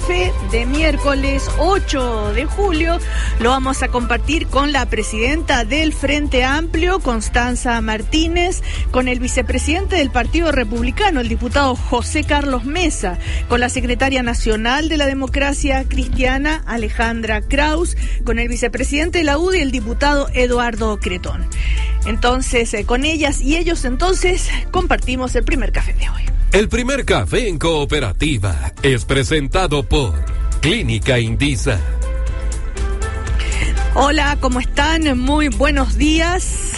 Café de miércoles 8 de julio lo vamos a compartir con la presidenta del Frente Amplio, Constanza Martínez, con el vicepresidente del Partido Republicano, el diputado José Carlos Mesa, con la secretaria nacional de la Democracia Cristiana, Alejandra Kraus, con el vicepresidente de la UDI, el diputado Eduardo Cretón. Entonces, con ellas y ellos, entonces, compartimos el primer café de hoy. El primer café en cooperativa es presentado por Clínica Indisa. Hola, ¿cómo están? Muy buenos días.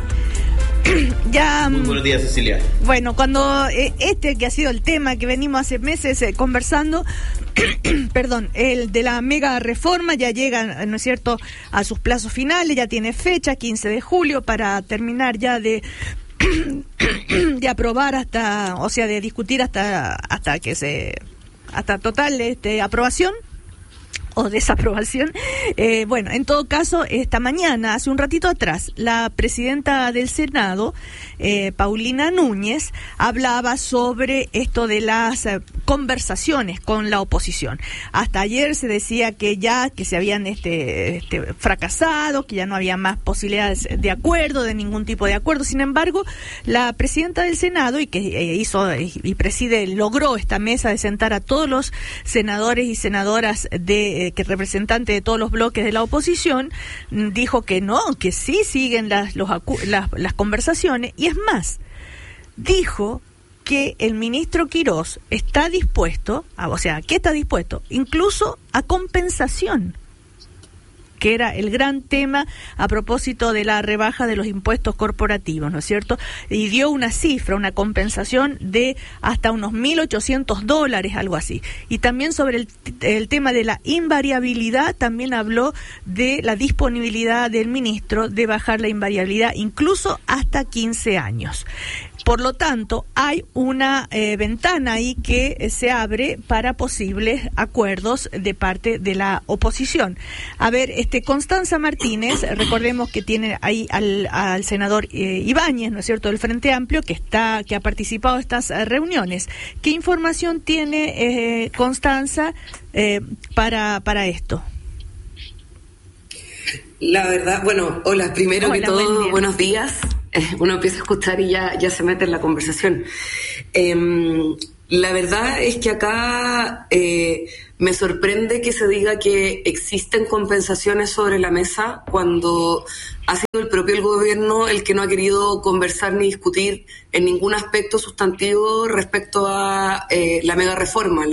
Muy buenos días, Cecilia. Bueno, cuando que ha sido el tema que venimos hace meses conversando, perdón, el de la mega reforma ya llega, ¿no es cierto?, a sus plazos finales, ya tiene fecha, 15 de julio, para terminar ya de aprobar de discutir hasta total aprobación o desaprobación. Bueno, en todo caso, esta mañana, hace un ratito atrás, la presidenta del Senado, Paulina Núñez, hablaba sobre esto de las conversaciones con la oposición. Hasta ayer se decía que se habían fracasado, que ya no había más posibilidades de acuerdo, de ningún tipo de acuerdo. Sin embargo, la presidenta del Senado, y que logró esta mesa de sentar a todos los senadores y senadoras que representantes de todos los bloques de la oposición, dijo que no, que sí siguen las conversaciones, y es más, dijo que el ministro Quirós está dispuesto, incluso a compensación, que era el gran tema a propósito de la rebaja de los impuestos corporativos, ¿no es cierto? Y dio una cifra, una compensación de hasta unos $1.800, algo así. Y también sobre el tema de la invariabilidad, también habló de la disponibilidad del ministro de bajar la invariabilidad incluso hasta 15 años. Por lo tanto, hay una ventana ahí que se abre para posibles acuerdos de parte de la oposición. A ver, Constanza Martínez, recordemos que tiene ahí al senador Ibáñez, ¿no es cierto?, del Frente Amplio, que ha participado en estas reuniones. ¿Qué información tiene Constanza para esto? La verdad, bueno, hola, primero que todo, buenos días. Uno empieza a escuchar y ya se mete en la conversación. La verdad es que acá me sorprende que se diga que existen compensaciones sobre la mesa cuando ha sido el propio gobierno el que no ha querido conversar ni discutir en ningún aspecto sustantivo respecto a la mega reforma.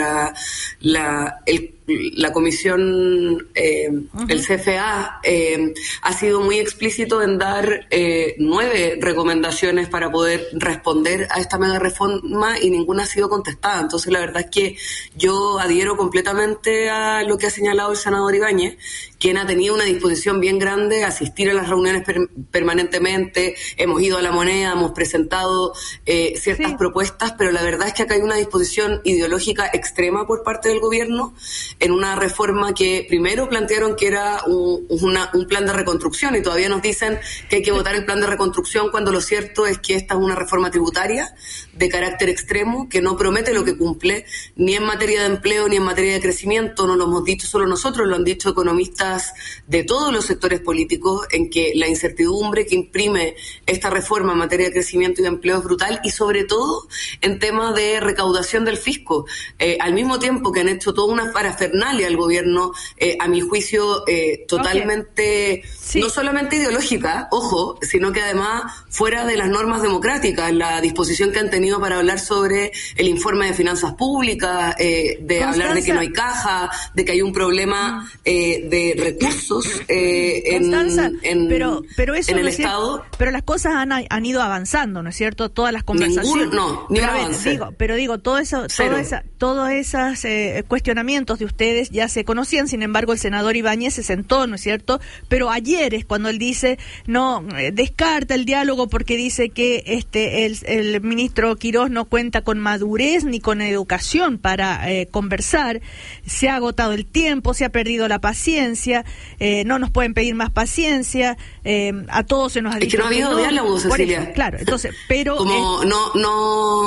La comisión, el CFA, ha sido muy explícito en dar 9 recomendaciones para poder responder a esta mega reforma y ninguna ha sido contestada. Entonces, la verdad es que yo adhiero completamente a lo que ha señalado el senador Ibáñez, quien ha tenido una disposición bien grande a asistir a las reuniones permanentemente. Hemos ido a La Moneda, hemos presentado ciertas propuestas, pero la verdad es que acá hay una disposición ideológica extrema por parte del gobierno en una reforma que primero plantearon que era un plan de reconstrucción, y todavía nos dicen que hay que votar el plan de reconstrucción, cuando lo cierto es que esta es una reforma tributaria de carácter extremo que no promete lo que cumple, ni en materia de empleo ni en materia de crecimiento. No lo hemos dicho solo nosotros, lo han dicho economistas de todos los sectores políticos, en que la incertidumbre que imprime esta reforma en materia de crecimiento y de empleo es brutal, y sobre todo en tema de recaudación del fisco. Al mismo tiempo que han hecho toda una parafernalia al gobierno, a mi juicio, totalmente, no solamente ideológica, ojo, sino que además fuera de las normas democráticas, la disposición que han tenido para hablar sobre el informe de finanzas públicas, de Constanza, hablar de que no hay caja, de que hay un problema de recursos en el Estado. Pero las cosas han ido avanzando, ¿no es cierto? Todas las conversaciones. Ni avance. Digo, todos esos cuestionamientos de ustedes ya se conocían. Sin embargo, el senador Ibáñez se sentó, ¿no es cierto? Pero ayer es cuando él dice, no, descarta el diálogo porque dice que el ministro Quirós no cuenta con madurez ni con educación para conversar. Se ha agotado el tiempo, se ha perdido la paciencia, no nos pueden pedir más paciencia, a todos se nos ha dicho. Es que no ha habido diálogo, Cecilia. Eso, claro, entonces, pero... Como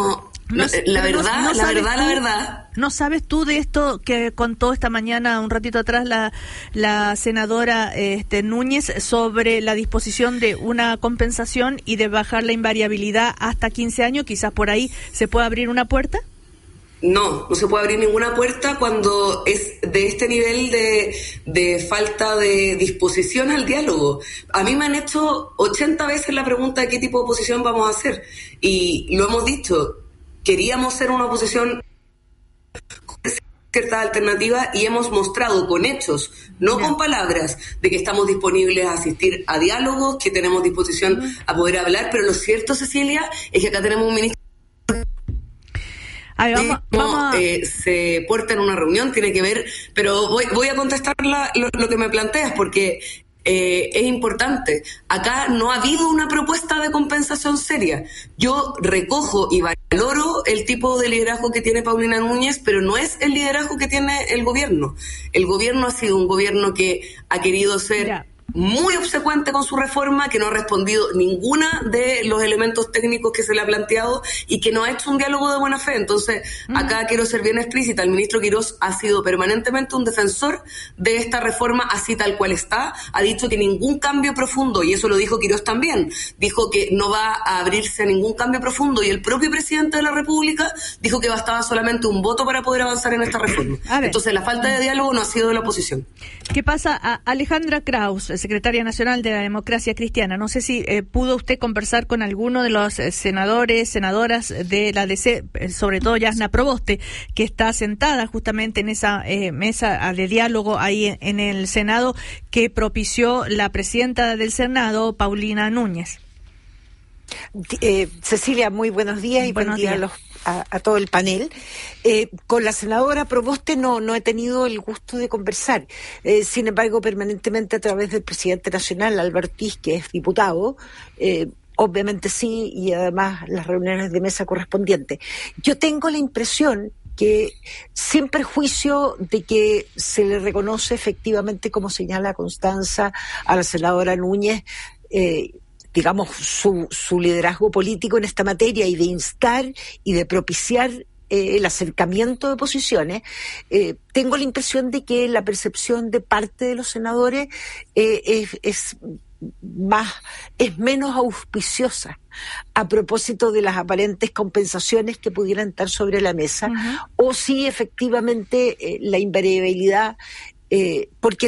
La verdad. ¿No sabes tú de esto que contó esta mañana, un ratito atrás, la senadora Núñez, sobre la disposición de una compensación y de bajar la invariabilidad hasta 15 años? Quizás por ahí se pueda abrir una puerta. No se puede abrir ninguna puerta cuando es de este nivel de falta de disposición al diálogo. A mí me han hecho 80 veces la pregunta de qué tipo de oposición vamos a hacer. Y lo hemos dicho, queríamos ser una oposición con cierta alternativa y hemos mostrado con hechos, no con palabras, de que estamos disponibles a asistir a diálogos, que tenemos disposición a poder hablar. Pero lo cierto, Cecilia, es que acá tenemos un ministro se porta en una reunión, tiene que ver, pero voy a contestar lo que me planteas, porque es importante. Acá no ha habido una propuesta de compensación seria. Yo recojo y valoro el tipo de liderazgo que tiene Paulina Núñez, pero no es el liderazgo que tiene el gobierno. El gobierno ha sido un gobierno que ha querido ser muy obsecuente con su reforma, que no ha respondido ninguna de los elementos técnicos que se le ha planteado y que no ha hecho un diálogo de buena fe. Entonces, acá quiero ser bien explícita, el ministro Quirós ha sido permanentemente un defensor de esta reforma así tal cual está, ha dicho que ningún cambio profundo, y eso lo dijo Quirós también, dijo que no va a abrirse a ningún cambio profundo, y el propio presidente de la República dijo que bastaba solamente un voto para poder avanzar en esta reforma. Entonces, la falta de diálogo no ha sido de la oposición. ¿Qué pasa a Alejandra Kraus, secretaria nacional de la Democracia Cristiana? No sé si pudo usted conversar con alguno de los senadores, senadoras de la DC, sobre todo Yasna Proboste, que está sentada justamente en esa mesa de diálogo ahí en el Senado, que propició la presidenta del Senado, Paulina Núñez. Cecilia, muy buenos días y buen día a todo el panel. Con la senadora Proboste no he tenido el gusto de conversar. Sin embargo, permanentemente a través del presidente nacional, Álvaro Ortiz, que es diputado, obviamente sí, y además las reuniones de mesa correspondientes. Yo tengo la impresión que, sin perjuicio de que se le reconoce efectivamente, como señala Constanza, a la senadora Núñez, digamos, su liderazgo político en esta materia y de instar y de propiciar el acercamiento de posiciones, tengo la impresión de que la percepción de parte de los senadores es menos auspiciosa a propósito de las aparentes compensaciones que pudieran estar sobre la mesa, o si efectivamente la invariabilidad, porque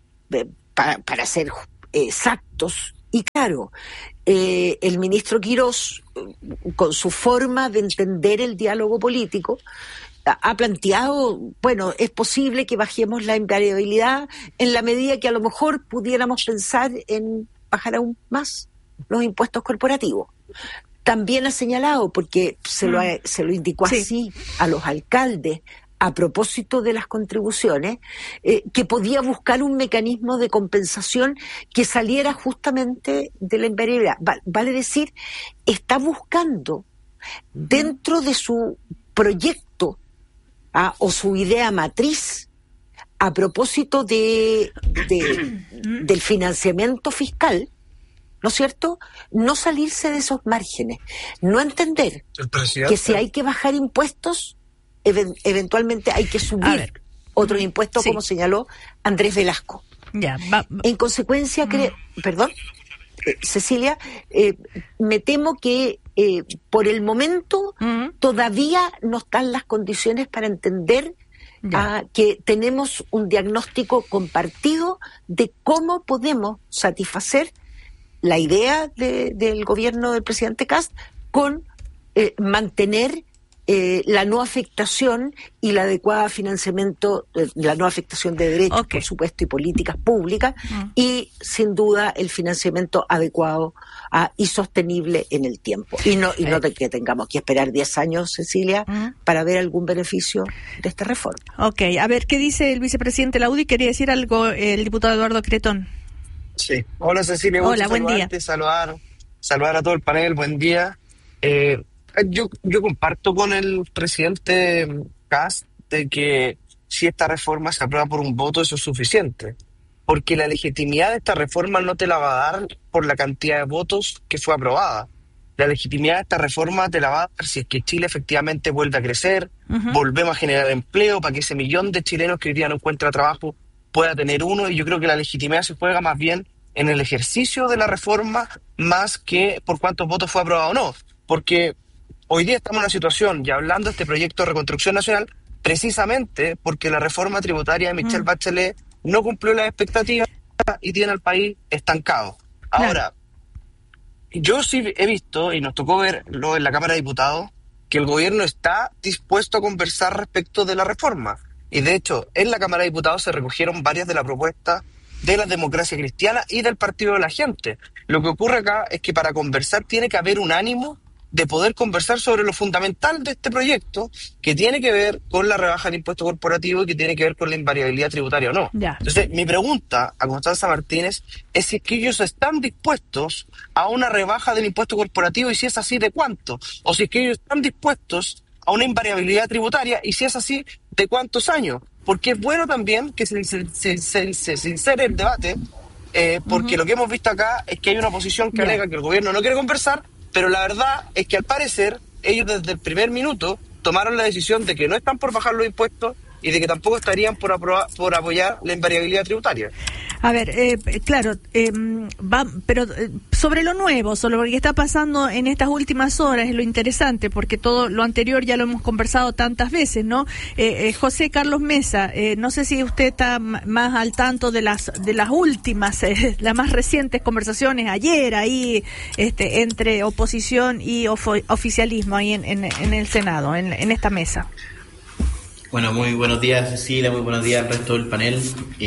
para ser exactos y claro, el ministro Quirós, con su forma de entender el diálogo político, ha planteado, bueno, es posible que bajemos la invariabilidad en la medida que a lo mejor pudiéramos pensar en bajar aún más los impuestos corporativos. También ha señalado, porque se lo indicó así a los alcaldes, a propósito de las contribuciones, que podía buscar un mecanismo de compensación que saliera justamente de la invariabilidad. Vale decir, está buscando dentro de su proyecto o su idea matriz, a propósito del financiamiento fiscal, ¿no es cierto?, no salirse de esos márgenes, no entender que si hay que bajar impuestos, eventualmente hay que subir otros impuestos, como señaló Andrés Velasco. En consecuencia, perdón, Cecilia, me temo que por el momento todavía no están las condiciones para entender que tenemos un diagnóstico compartido de cómo podemos satisfacer la idea del gobierno del presidente Kast con mantener la no afectación y la adecuada financiamiento, la no afectación de derechos, por supuesto, y políticas públicas, y sin duda el financiamiento adecuado y sostenible en el tiempo. Y no que tengamos que esperar 10 años, Cecilia, para ver algún beneficio de esta reforma. A ver, ¿qué dice el vicepresidente Laudi? Quería decir algo el diputado Eduardo Cretón. Sí. Hola, Cecilia. Hola, buen día. Saludar a todo el panel, buen día. Yo comparto con el presidente Kast de que si esta reforma se aprueba por un voto, eso es suficiente, porque la legitimidad de esta reforma no te la va a dar por la cantidad de votos que fue aprobada. la legitimidad de esta reforma te la va a dar si es que Chile efectivamente vuelve a crecer, volvemos a generar empleo para que ese millón de chilenos que hoy día no encuentra trabajo pueda tener uno, y yo creo que la legitimidad se juega más bien en el ejercicio de la reforma más que por cuántos votos fue aprobado o no, porque hoy día estamos en una situación, y hablando de este proyecto de reconstrucción nacional, precisamente porque la reforma tributaria de Michelle Bachelet no cumplió las expectativas y tiene al país estancado. Ahora, yo sí he visto, y nos tocó verlo en la Cámara de Diputados, que el gobierno está dispuesto a conversar respecto de la reforma. Y de hecho, en la Cámara de Diputados se recogieron varias de las propuestas de la Democracia Cristiana y del Partido de la Gente. Lo que ocurre acá es que para conversar tiene que haber un ánimo de poder conversar sobre lo fundamental de este proyecto, que tiene que ver con la rebaja del impuesto corporativo y que tiene que ver con la invariabilidad tributaria o no. Entonces, mi pregunta a Constanza Martínez es si es que ellos están dispuestos a una rebaja del impuesto corporativo, y si es así, ¿de cuánto? O si es que ellos están dispuestos a una invariabilidad tributaria, y si es así, ¿de cuántos años? Porque es bueno también que se sincere el debate, porque lo que hemos visto acá es que hay una oposición que alega que el gobierno no quiere conversar, pero la verdad es que al parecer ellos desde el primer minuto tomaron la decisión de que no están por bajar los impuestos y de que tampoco estarían por apoyar la invariabilidad tributaria. A ver, claro, pero sobre lo nuevo, sobre lo que está pasando en estas últimas horas es lo interesante, porque todo lo anterior ya lo hemos conversado tantas veces, ¿no? José Carlos Mesa, no sé si usted está más al tanto de las últimas, las más recientes conversaciones ayer ahí, entre oposición y oficialismo ahí en el Senado, en esta mesa. Bueno, muy buenos días, Cecilia, muy buenos días al resto del panel.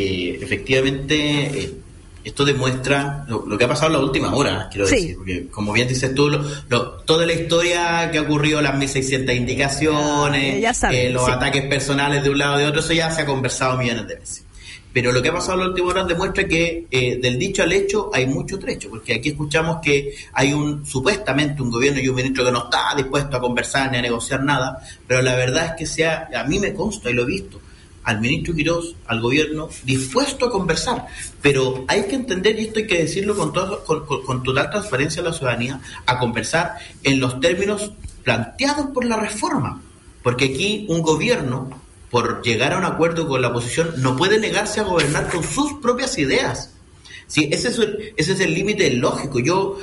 Efectivamente, esto demuestra lo que ha pasado en la última hora, quiero decir, porque como bien dices tú, toda la historia que ha ocurrido, las 1.600 indicaciones, los ataques personales de un lado y de otro, eso ya se ha conversado millones de veces. Pero lo que ha pasado en la última hora demuestra que del dicho al hecho hay mucho trecho, porque aquí escuchamos que hay supuestamente un gobierno y un ministro que no está dispuesto a conversar ni a negociar nada, pero la verdad es que a mí me consta y lo he visto, al ministro Quirós, al gobierno, dispuesto a conversar, pero hay que entender, y esto hay que decirlo con total transparencia a la ciudadanía, a conversar en los términos planteados por la reforma, porque aquí un gobierno, por llegar a un acuerdo con la oposición, no puede negarse a gobernar con sus propias ideas. Sí, ese es el límite lógico. Yo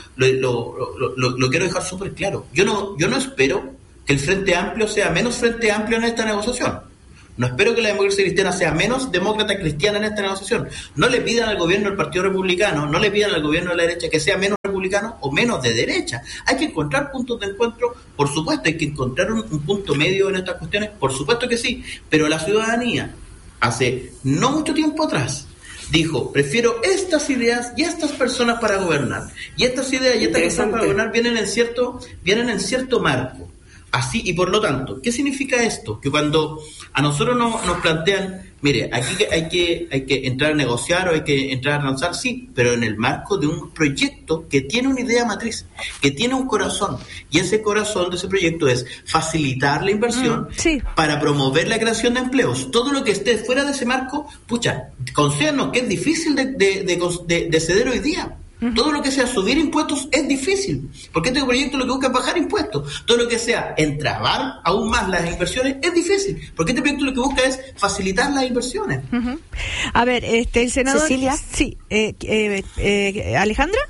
lo quiero dejar súper claro. Yo no espero que el Frente Amplio sea menos Frente Amplio en esta negociación. No espero que la democracia cristiana sea menos demócrata cristiana en esta negociación. No le pidan al gobierno del Partido Republicano, no le pidan al gobierno de la derecha que sea menos republicano o menos de derecha. Hay que encontrar puntos de encuentro, por supuesto, hay que encontrar un punto medio en estas cuestiones, por supuesto que sí, pero la ciudadanía, hace no mucho tiempo atrás, dijo, prefiero estas ideas y estas personas para gobernar. Y estas ideas y estas personas para gobernar vienen en cierto marco. Así, y por lo tanto, ¿qué significa esto? Que cuando a nosotros nos plantean, mire, aquí hay que entrar a negociar o hay que entrar a lanzar, sí, pero en el marco de un proyecto que tiene una idea matriz, que tiene un corazón, y ese corazón de ese proyecto es facilitar la inversión para promover la creación de empleos. Todo lo que esté fuera de ese marco, concédanos que es difícil de ceder hoy día. Todo lo que sea subir impuestos es difícil, porque este proyecto lo que busca es bajar impuestos. Todo lo que sea entrabar aún más las inversiones es difícil, porque este proyecto lo que busca es facilitar las inversiones. A ver, el senador... Cecilia. Sí, ¿Alejandra?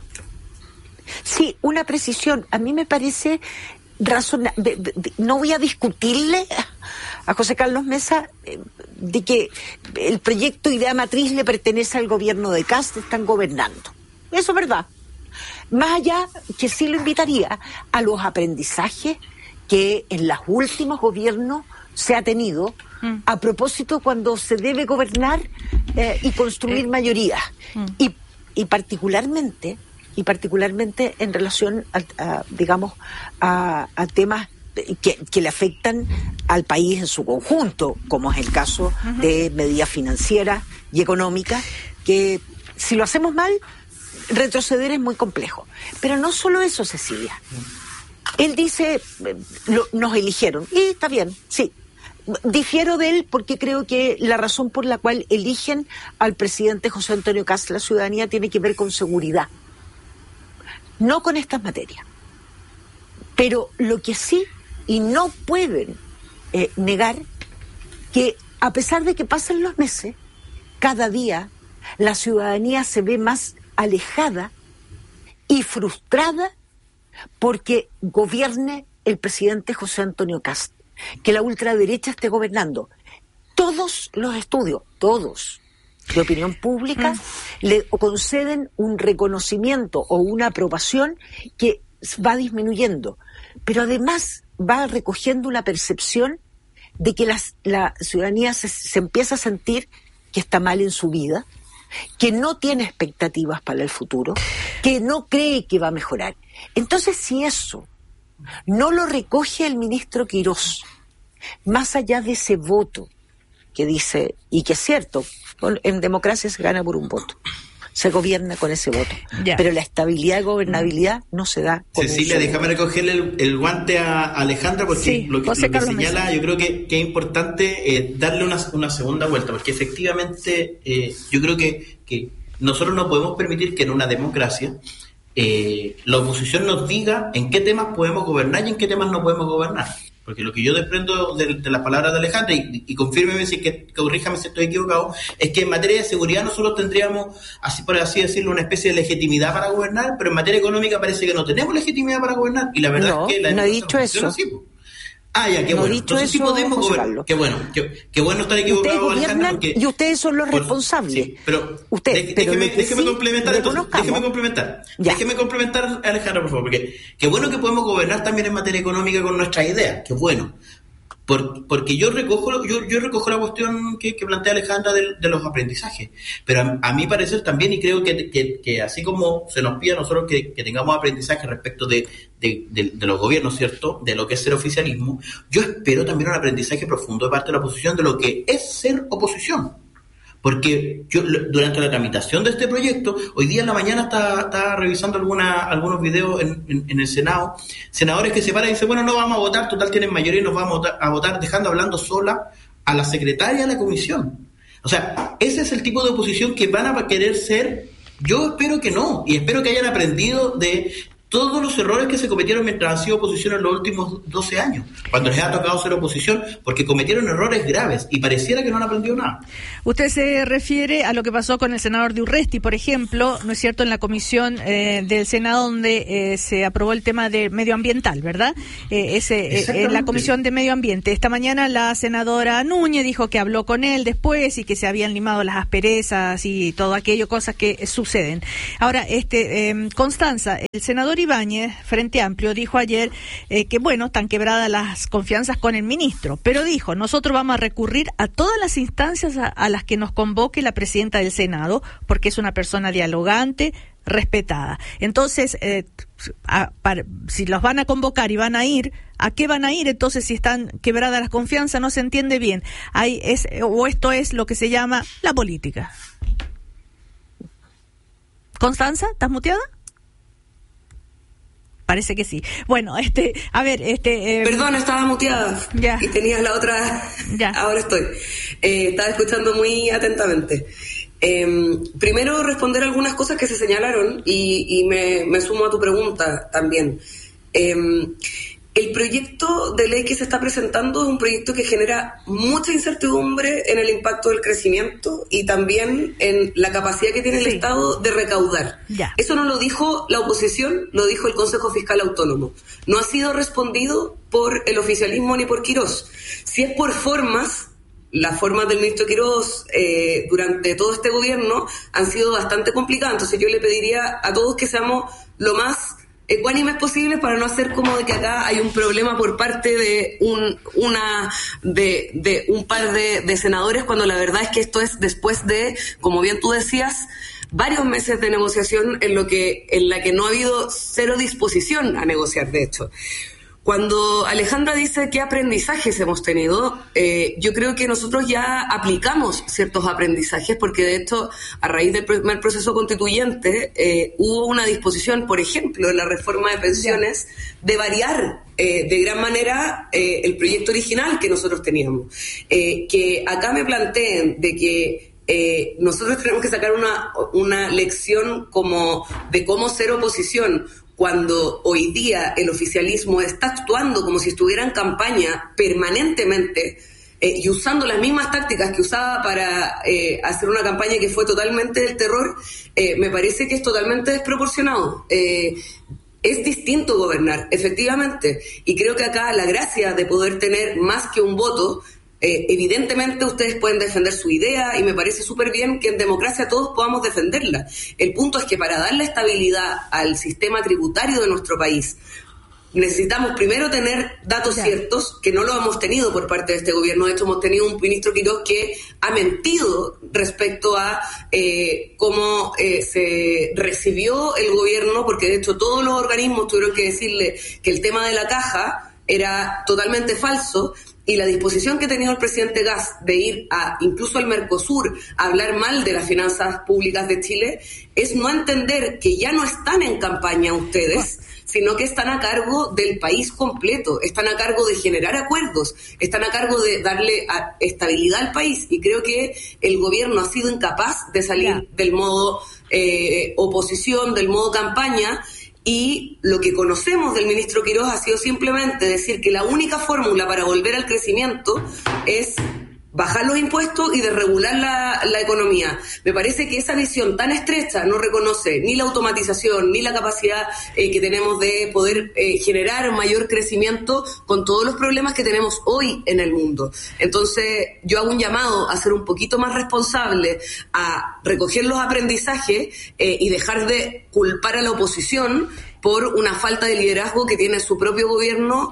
Sí, una precisión. A mí me parece razonable. No voy a discutirle a José Carlos Mesa de que el proyecto Idea Matriz le pertenece al gobierno de Kast, están gobernando. Eso es verdad. Más allá, que sí lo invitaría a los aprendizajes que en los últimos gobiernos se ha tenido a propósito cuando se debe gobernar y construir mayorías. Y particularmente en relación a temas que le afectan al país en su conjunto, como es el caso de medidas financieras y económicas, que si lo hacemos mal, retroceder es muy complejo. Pero no solo eso, Cecilia. Él dice, nos eligieron. Y está bien, sí. Difiero de él porque creo que la razón por la cual eligen al presidente José Antonio Kast, la ciudadanía, tiene que ver con seguridad. No con estas materias. Pero lo que sí, y no pueden negar, que a pesar de que pasen los meses, cada día la ciudadanía se ve más alejada y frustrada porque gobierne el presidente José Antonio Kast, que la ultraderecha esté gobernando. Todos los estudios, todos, de opinión pública, le conceden un reconocimiento o una aprobación que va disminuyendo, pero además va recogiendo una percepción de que la ciudadanía se empieza a sentir que está mal en su vida, que no tiene expectativas para el futuro, que no cree que va a mejorar. Entonces, si eso no lo recoge el ministro Quirós, más allá de ese voto que dice, y que es cierto, en democracia se gana por un voto, se gobierna con ese voto, pero la estabilidad y gobernabilidad no se da con Cecilia, déjame recogerle el guante a Alejandra, porque sí, lo que señala, yo creo que es importante darle una segunda vuelta, porque efectivamente yo creo que nosotros no podemos permitir que en una democracia la oposición nos diga en qué temas podemos gobernar y en qué temas no podemos gobernar. Porque lo que yo desprendo de las palabras de Alejandra, y confírmeme corríjame si estoy equivocado, es que en materia de seguridad nosotros tendríamos, así por así decirlo, una especie de legitimidad para gobernar, pero en materia económica parece que no tenemos legitimidad para gobernar, y la verdad es que no he dicho eso. Así, ya, qué bueno. Entonces sí podemos gobernar. Qué bueno estar equivocado, Alejandra. Porque, y ustedes son los responsables. Sí, pero déjeme complementar entonces. Déjeme complementar, Alejandra, por favor, porque qué bueno que podemos gobernar también en materia económica con nuestras ideas. Qué bueno. Porque yo recojo la cuestión que plantea Alejandra de los aprendizajes, pero a mi parecer también, y creo que así como se nos pide a nosotros que tengamos aprendizaje respecto de los gobiernos, ¿cierto?, de lo que es ser oficialismo, yo espero también un aprendizaje profundo de parte de la oposición de lo que es ser oposición. Porque yo, durante la tramitación de este proyecto, hoy día en la mañana estaba revisando algunos videos en el Senado, senadores que se paran y dicen, bueno, no vamos a votar, total tienen mayoría y nos vamos a votar dejando hablando sola a la secretaria de la comisión. O sea, ese es el tipo de oposición que van a querer ser. Yo espero que no, y espero que hayan aprendido de todos los errores que se cometieron mientras han sido oposición en los últimos 12 años, cuando les ha tocado ser oposición, porque cometieron errores graves y pareciera que no han aprendido nada. Usted se refiere a lo que pasó con el senador de Urresti, por ejemplo, ¿no es cierto?, en la comisión del Senado donde se aprobó el tema de medioambiental, ¿verdad? En la comisión de medio ambiente. Esta mañana la senadora Núñez dijo que habló con él después y que se habían limado las asperezas y todo aquello, cosas que suceden. Ahora, Constanza, el senador Ibáñez, Frente Amplio, dijo ayer que, bueno, están quebradas las confianzas con el ministro, pero dijo, nosotros vamos a recurrir a todas las instancias a las que nos convoque la presidenta del Senado, porque es una persona dialogante, respetada. Entonces, si los van a convocar y van a ir, ¿a qué van a ir? Entonces, si están quebradas las confianzas, no se entiende bien. Esto es lo que se llama la política. Constanza, ¿estás muteada? Parece que sí. Bueno, Perdón, estaba muteada. Ya. Y tenías la otra. Ya. Ahora estoy. Estaba escuchando muy atentamente. Primero, responder algunas cosas que se señalaron y me sumo a tu pregunta también. El proyecto de ley que se está presentando es un proyecto que genera mucha incertidumbre en el impacto del crecimiento y también en la capacidad que tiene el Estado de recaudar. Ya. Eso no lo dijo la oposición, lo dijo el Consejo Fiscal Autónomo. No ha sido respondido por el oficialismo ni por Quirós. Si es por formas, las formas del ministro Quirós durante todo este gobierno han sido bastante complicadas. Entonces yo le pediría a todos que seamos lo más ecuánimes posible para no hacer como de que acá hay un problema por parte de un par de senadores, cuando la verdad es que esto es después de, como bien tú decías, varios meses de negociación en la que no ha habido cero disposición a negociar, de hecho. Cuando Alejandra dice qué aprendizajes hemos tenido, yo creo que nosotros ya aplicamos ciertos aprendizajes, porque de hecho, a raíz del primer proceso constituyente, hubo una disposición, por ejemplo, en la reforma de pensiones, de variar de gran manera el proyecto original que nosotros teníamos. Que acá me planteen de que nosotros tenemos que sacar una lección como de cómo ser oposición, cuando hoy día el oficialismo está actuando como si estuviera en campaña permanentemente, y usando las mismas tácticas que usaba para hacer una campaña que fue totalmente del terror, me parece que es totalmente desproporcionado. Es distinto gobernar, efectivamente, y creo que acá la gracia de poder tener más que un voto, evidentemente ustedes pueden defender su idea y me parece súper bien que en democracia todos podamos defenderla. El punto es que para darle estabilidad al sistema tributario de nuestro país, necesitamos primero tener datos ciertos, que no lo hemos tenido por parte de este gobierno. De hecho, hemos tenido un ministro Quirós que ha mentido respecto a cómo se recibió el gobierno, porque de hecho todos los organismos tuvieron que decirle que el tema de la caja era totalmente falso, y la disposición que tenía el presidente Gas de ir incluso al Mercosur a hablar mal de las finanzas públicas de Chile es no entender que ya no están en campaña ustedes, sino que están a cargo del país completo, están a cargo de generar acuerdos, están a cargo de darle estabilidad al país, y creo que el gobierno ha sido incapaz de salir del modo oposición, del modo campaña, y lo que conocemos del ministro Quirós ha sido simplemente decir que la única fórmula para volver al crecimiento es bajar los impuestos y desregular la economía. Me parece que esa visión tan estrecha no reconoce ni la automatización, ni la capacidad que tenemos de poder generar mayor crecimiento con todos los problemas que tenemos hoy en el mundo. Entonces, yo hago un llamado a ser un poquito más responsable, a recoger los aprendizajes y dejar de culpar a la oposición por una falta de liderazgo que tiene su propio gobierno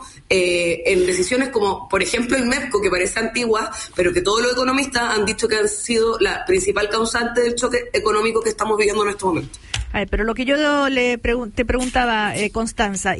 en decisiones como, por ejemplo, el MEPCO, que parece antigua, pero que todos los economistas han dicho que han sido la principal causante del choque económico que estamos viviendo en este momento. Pero lo que yo te preguntaba, Constanza,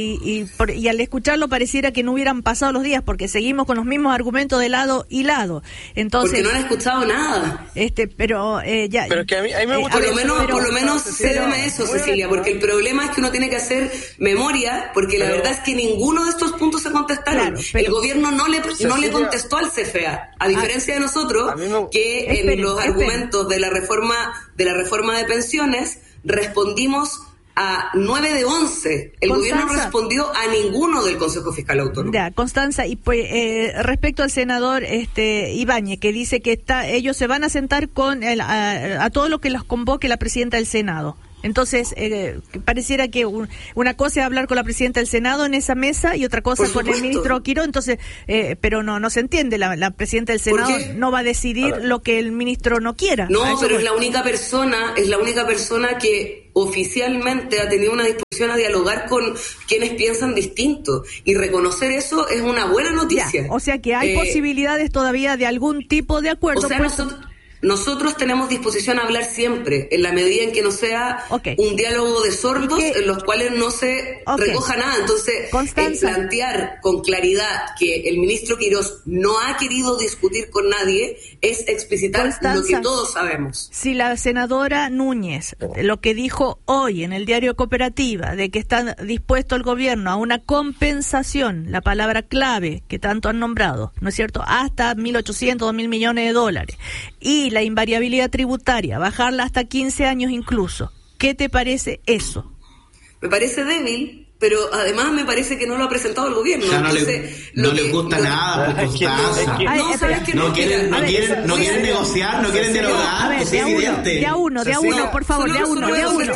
y al escucharlo pareciera que no hubieran pasado los días, porque seguimos con los mismos argumentos de lado y lado. Entonces, porque no han escuchado nada. Pero es que a mí me gusta. Por lo menos cédeme eso, Cecilia, porque el problema es que uno tiene que hacer memoria, porque la verdad es que ninguno de estos puntos se contestaron. El gobierno no le contestó al CFA, a diferencia de nosotros, que en los argumentos de la reforma de pensiones respondimos a 9 de 11. El gobierno no respondió a ninguno del Consejo Fiscal Autónomo. Ya, Constanza, y pues respecto al senador Ibáñez, que dice que ellos se van a sentar con a todo lo que los convoque la presidenta del Senado. Entonces, pareciera que una cosa es hablar con la presidenta del Senado en esa mesa y otra cosa con el ministro Quirós. Entonces, pero no se entiende. La presidenta del Senado no va a decidir lo que el ministro no quiera. No, pero es la única persona que oficialmente ha tenido una disposición a dialogar con quienes piensan distinto, y reconocer eso es una buena noticia. Ya, o sea que hay posibilidades todavía de algún tipo de acuerdo. O sea, nosotros tenemos disposición a hablar siempre, en la medida en que no sea un diálogo de sordos en los cuales no se recoja nada. Entonces, plantear con claridad que el ministro Quirós no ha querido discutir con nadie es explicitar lo que todos sabemos. Si la senadora Núñez, lo que dijo hoy en el diario Cooperativa, de que está dispuesto el gobierno a una compensación, la palabra clave que tanto han nombrado, ¿no es cierto?, hasta 1.800, 2.000 millones de dólares, y la invariabilidad tributaria, bajarla hasta 15 años incluso. ¿Qué te parece eso? Me parece débil, pero además me parece que no lo ha presentado el gobierno. O sea, no les gusta nada, no quieren negociar, no quieren dialogar, pues es evidente. De a uno, por favor, de a uno,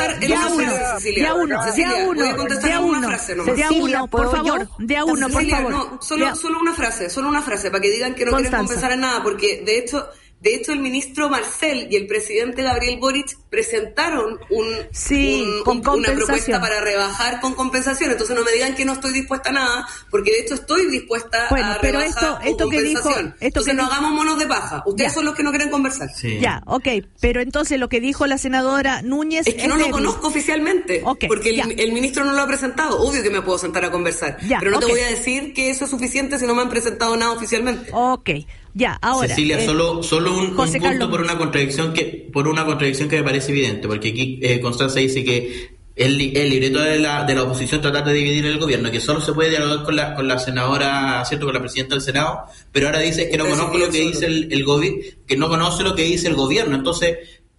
solo una frase, para que digan que no quieren compensar en nada, porque de hecho el ministro Marcel y el presidente Gabriel Boric presentaron una propuesta para rebajar con compensación. Entonces no me digan que no estoy dispuesta a nada, porque de hecho estoy dispuesta a rebajar con compensación. Entonces no hagamos monos de paja. Ustedes son los que no quieren conversar. Sí. Ya, pero entonces lo que dijo la senadora Núñez es que no lo conozco oficialmente, porque el ministro no lo ha presentado. Obvio que me puedo sentar a conversar, pero no te voy a decir que eso es suficiente si no me han presentado nada oficialmente. Ya, ahora. Cecilia, solo un punto por una contradicción que me parece evidente, porque aquí Constanza dice que el libreto de la oposición tratar de dividir el gobierno, que solo se puede dialogar con la senadora, ¿cierto?, con la presidenta del Senado, pero ahora dice que no conozco lo que dice el gobierno, que no conoce lo que dice el gobierno. Entonces,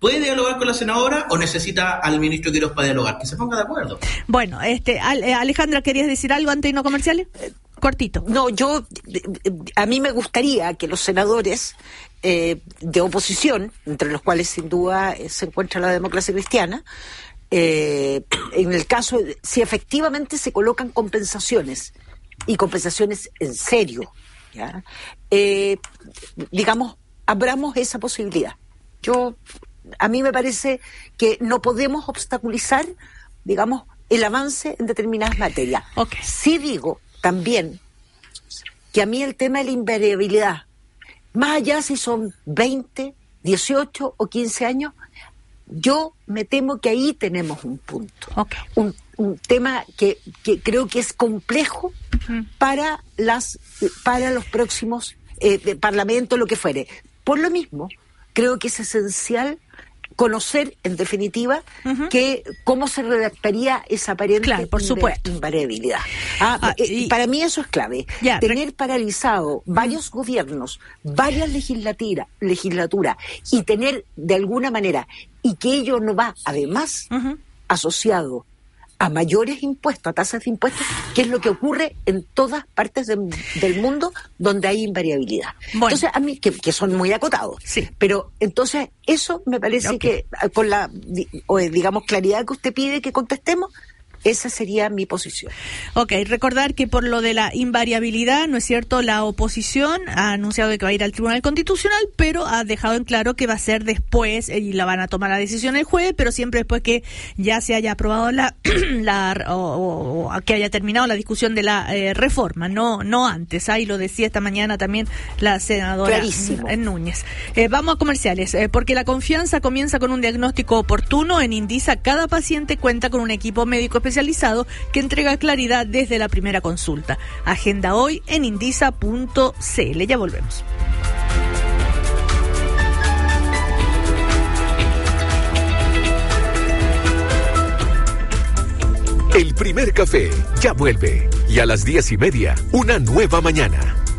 ¿Puede dialogar con la senadora o necesita al ministro Quirós para dialogar? Que se ponga de acuerdo. Bueno, Alejandra, ¿querías decir algo antes de no comerciales? Cortito. No, a mí me gustaría que los senadores de oposición, entre los cuales sin duda se encuentra la Democracia Cristiana, en el caso, si efectivamente se colocan compensaciones, y compensaciones en serio, ¿ya? Digamos, abramos esa posibilidad. A mí me parece que no podemos obstaculizar, digamos, el avance en determinadas materias. Okay. Sí digo también que a mí el tema de la invariabilidad, más allá si son 20, 18 o 15 años, yo me temo que ahí tenemos un punto. Okay. Un tema que creo que es complejo para los próximos parlamentos, lo que fuere. Por lo mismo, creo que es esencial conocer, en definitiva, que cómo se redactaría esa aparente invariabilidad. Para mí eso es clave. Tener paralizado varios gobiernos, varias legislaturas, y tener de alguna manera, y que ello no va además asociado a mayores impuestos, a tasas de impuestos, que es lo que ocurre en todas partes del mundo donde hay invariabilidad. Bueno. Entonces, a mí, que son muy acotados, sí. Pero entonces eso me parece que con la, digamos, claridad que usted pide que contestemos, esa sería mi posición. Ok, recordar que por lo de la invariabilidad, ¿no es cierto?, la oposición ha anunciado que va a ir al Tribunal Constitucional, pero ha dejado en claro que va a ser después, y la van a tomar la decisión el jueves, pero siempre después que ya se haya aprobado o que haya terminado la discusión de la reforma, no antes. Y lo decía esta mañana también la senadora Núñez. Vamos a comerciales, porque la confianza comienza con un diagnóstico oportuno. En Indisa, cada paciente cuenta con un equipo médico especializado que entrega claridad desde la primera consulta. Agenda hoy en indisa.cl. Ya volvemos. El primer café ya vuelve. Y a las 10:30, una nueva mañana.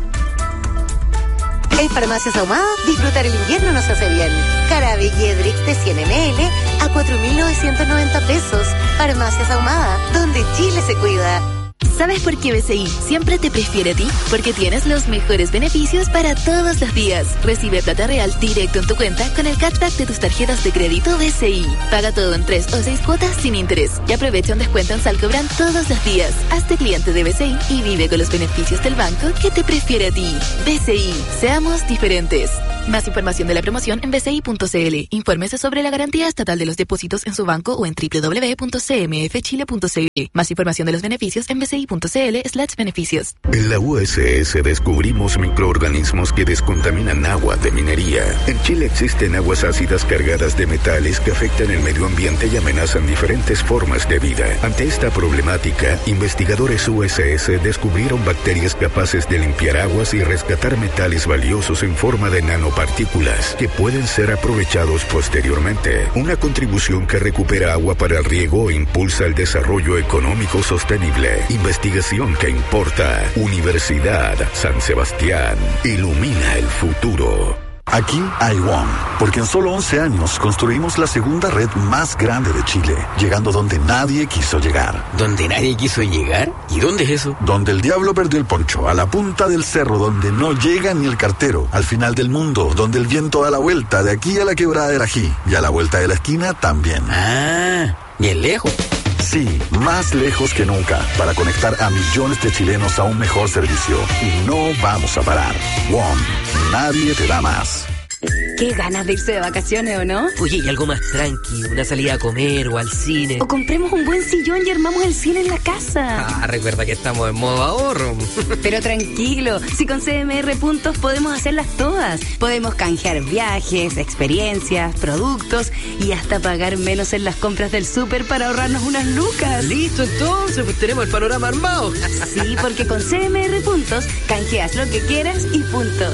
En Farmacias Ahumada, disfrutar el invierno nos hace bien. Jarabe Jedrix de 100 ml a 4.990 pesos. Farmacias Ahumada, donde Chile se cuida. ¿Sabes por qué BCI siempre te prefiere a ti? Porque tienes los mejores beneficios para todos los días. Recibe plata real directo en tu cuenta con el cashback de tus tarjetas de crédito BCI. Paga todo en 3 o 6 cuotas sin interés. Y aprovecha un descuento en Salcobran todos los días. Hazte cliente de BCI y vive con los beneficios del banco que te prefiere a ti. BCI, seamos diferentes. Más información de la promoción en bci.cl. Infórmese sobre la garantía estatal de los depósitos en su banco o en www.cmfchile.cl. Más información de los beneficios en bci.cl/beneficios. En la USS descubrimos microorganismos que descontaminan agua de minería. En Chile existen aguas ácidas cargadas de metales que afectan el medio ambiente y amenazan diferentes formas de vida. Ante esta problemática, investigadores USS descubrieron bacterias capaces de limpiar aguas y rescatar metales valiosos en forma de nanopartículas que pueden ser aprovechados posteriormente. Una contribución que recupera agua para el riego e impulsa el desarrollo económico sostenible. Investigación que importa. Universidad San Sebastián. Ilumina el futuro. Aquí hay WOM, porque en solo 11 años construimos la segunda red más grande de Chile, llegando donde nadie quiso llegar. ¿Donde nadie quiso llegar? ¿Y dónde es eso? Donde el diablo perdió el poncho, a la punta del cerro, donde no llega ni el cartero, al final del mundo, donde el viento da la vuelta, de aquí a la quebrada del Ají, y a la vuelta de la esquina también. Ah, bien lejos. Sí, más lejos que nunca, para conectar a millones de chilenos a un mejor servicio. Y no vamos a parar. WOM, nadie te da más. Qué ganas de irse de vacaciones, ¿o no? Oye, y algo más tranqui, una salida a comer o al cine. O compremos un buen sillón y armamos el cine en la casa. Recuerda que estamos en modo ahorro. Pero tranquilo, si con CMR Puntos podemos hacerlas todas. Podemos canjear viajes, experiencias, productos y hasta pagar menos en las compras del súper para ahorrarnos unas lucas. Listo, entonces, pues tenemos el panorama armado. Sí, porque con CMR Puntos canjeas lo que quieras y punto.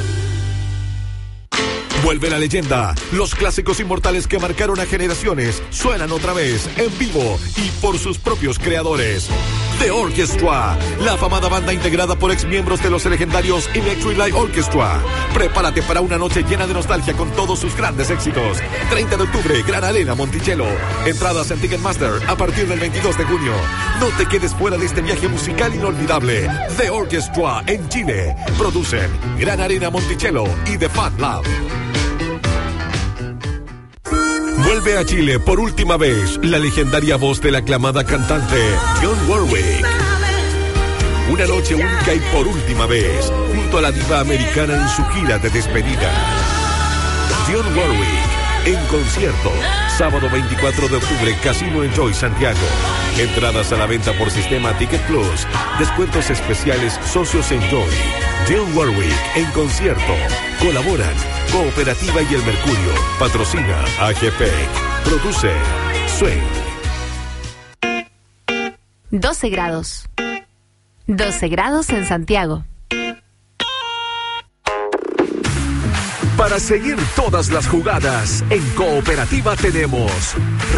Vuelve la leyenda. Los clásicos inmortales que marcaron a generaciones suenan otra vez en vivo y por sus propios creadores. The Orchestra, la afamada banda integrada por exmiembros de los legendarios Electric Light Orchestra. Prepárate para una noche llena de nostalgia con todos sus grandes éxitos. 30 de octubre, Gran Arena Monticello. Entradas en Ticketmaster a partir del 22 de junio. No te quedes fuera de este viaje musical inolvidable. The Orchestra en Chile. Producen Gran Arena Monticello y The Fat Lab. Vuelve a Chile por última vez la legendaria voz de la aclamada cantante Dionne Warwick. Una noche única y por última vez, junto a la diva americana en su gira de despedida. Dionne Warwick en concierto, sábado 24 de octubre, Casino Enjoy Santiago. Entradas a la venta por sistema Ticket Plus. Descuentos especiales Socios Enjoy. Dionne Warwick en concierto. Colaboran Cooperativa y El Mercurio. Patrocina AGPEC. Produce Swing. 12 grados. 12 grados en Santiago. Para seguir todas las jugadas, en Cooperativa tenemos